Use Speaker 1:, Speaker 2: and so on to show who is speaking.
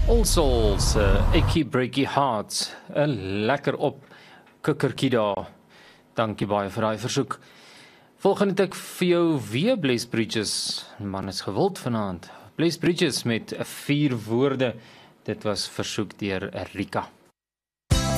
Speaker 1: All Souls, Achy Breaky Hearts, 'n lekker op kikkertjie daar. Dankie baie vir daai versoek. Volgende het ek vir jou weer Bless Bridges. Man is gewild vanaand. Bless Bridges met 4 woorde. Dit was versoek deur Rika.